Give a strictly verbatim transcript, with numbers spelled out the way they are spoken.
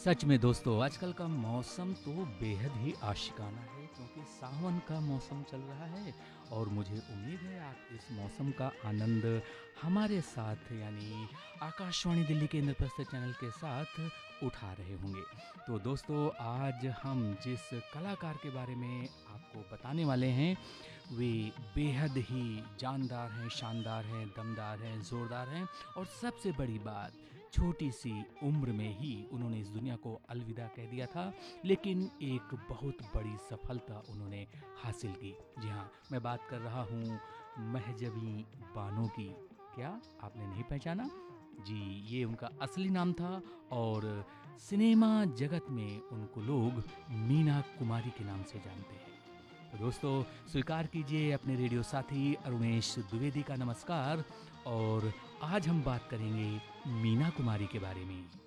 सच में दोस्तों, आजकल का मौसम तो बेहद ही आशिकाना है क्योंकि सावन का मौसम चल रहा है और मुझे उम्मीद है आप इस मौसम का आनंद हमारे साथ यानी आकाशवाणी दिल्ली के इंद्रप्रस्थ चैनल के साथ उठा रहे होंगे। तो दोस्तों, आज हम जिस कलाकार के बारे में आपको बताने वाले हैं वे बेहद ही जानदार हैं, शानदार हैं, दमदार हैं, ज़ोरदार हैं और सबसे बड़ी बात, छोटी सी उम्र में ही उन्होंने इस दुनिया को अलविदा कह दिया था, लेकिन एक बहुत बड़ी सफलता उन्होंने हासिल की। जी हाँ, मैं बात कर रहा हूँ महजबी बानो की। क्या आपने नहीं पहचाना? जी, ये उनका असली नाम था और सिनेमा जगत में उनको लोग मीना कुमारी के नाम से जानते हैं। तो दोस्तों, स्वीकार कीजिए अपने रेडियो साथी अरुणेश द्विवेदी का नमस्कार। और आज हम बात करेंगे मीना कुमारी के बारे में।